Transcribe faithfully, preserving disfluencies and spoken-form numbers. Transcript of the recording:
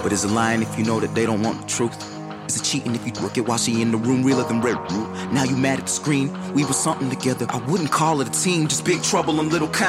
But is it lying if you know that they don't want the truth? Is it cheating if you twerk it while she in the room realer than red root? Now you mad at the screen? We were something together. I wouldn't call it a team, just big trouble and little kind.